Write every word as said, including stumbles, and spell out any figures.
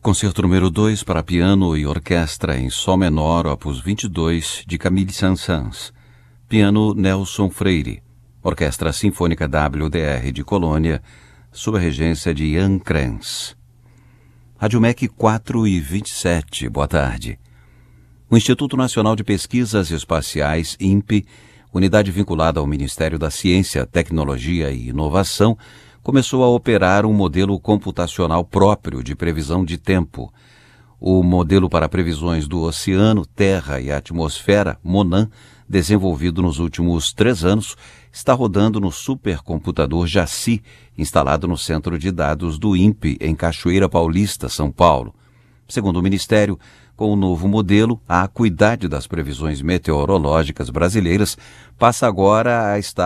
Concerto número dois para piano e orquestra em Sol menor, opus vinte e dois, de Camille Saint-Saëns. Piano Nelson Freire. Orquestra Sinfônica W D R de Colônia, sob a regência de Jan Krenz. Rádio M E C quatro e vinte e sete, boa tarde. O Instituto Nacional de Pesquisas Espaciais, I N P E, unidade vinculada ao Ministério da Ciência, Tecnologia e Inovação, começou a operar um modelo computacional próprio de previsão de tempo. O modelo para previsões do oceano, terra e atmosfera, MONAN, desenvolvido nos últimos três anos, está rodando no supercomputador Jaci, instalado no Centro de Dados do I N P E, em Cachoeira Paulista, São Paulo. Segundo o Ministério, com o novo modelo, a acuidade das previsões meteorológicas brasileiras passa agora a estar